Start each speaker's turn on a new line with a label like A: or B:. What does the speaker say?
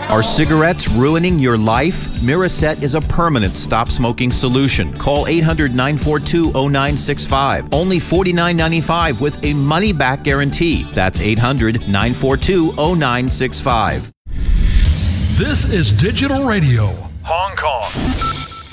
A: Are cigarettes ruining your life? Miraset is a permanent stop-smoking solution. Call 800-942-0965. Only $49.95 with a money-back guarantee. That's 800-942-0965.
B: This is Digital Radio,
C: Hong Kong.